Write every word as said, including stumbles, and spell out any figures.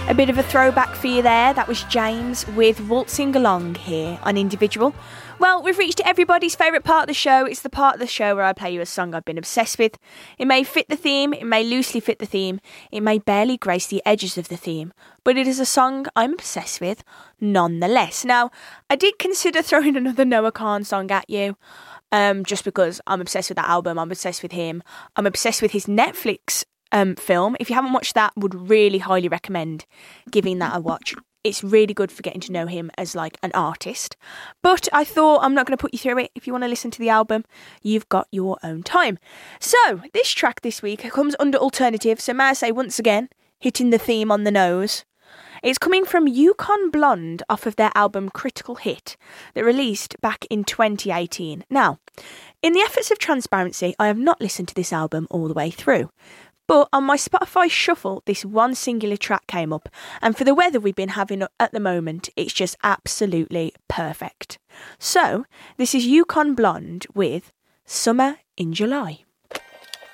A bit of a throwback for you there. That was James with Waltzing Along here on Individual. Well, we've reached everybody's favourite part of the show. It's the part of the show where I play you a song I've been obsessed with. It may fit the theme, it may loosely fit the theme, it may barely grace the edges of the theme, but it is a song I'm obsessed with nonetheless. Now, I did consider throwing another Noah Kahan song at you, um, just because I'm obsessed with that album, I'm obsessed with him, I'm obsessed with his Netflix um, film. If you haven't watched that, would really highly recommend giving that a watch. It's really good for getting to know him as like an artist. But I thought I'm not going to put you through it. If you want to listen to the album, you've got your own time. So this track this week comes under alternative. So may I say once again, hitting the theme on the nose. It's coming from Yukon Blonde off of their album Critical Hit that released back in twenty eighteen. Now, in the efforts of transparency, I have not listened to this album all the way through. But on my Spotify shuffle, this one singular track came up, and for the weather we've been having at the moment, it's just absolutely perfect. So, this is Yukon Blonde with Summer in July.